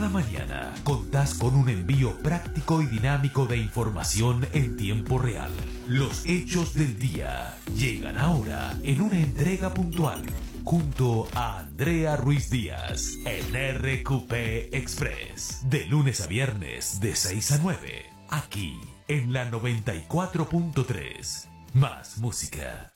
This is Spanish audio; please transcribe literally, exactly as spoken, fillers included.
Cada mañana contás con un envío práctico y dinámico de información en tiempo real. Los hechos del día llegan ahora en una entrega puntual, junto a Andrea Ruiz Díaz en R Q P Express. De lunes a viernes de seis a nueve, aquí en la noventa y cuatro punto tres. Más música.